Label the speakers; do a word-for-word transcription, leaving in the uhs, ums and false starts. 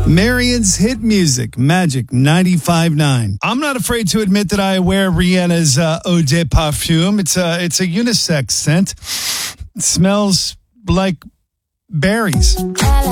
Speaker 1: Marion's hit music, Magic ninety-five point nine. I'm not afraid to admit that I wear Rihanna's uh, Eau de Parfum. It's a, it's a unisex scent. It smells like berries.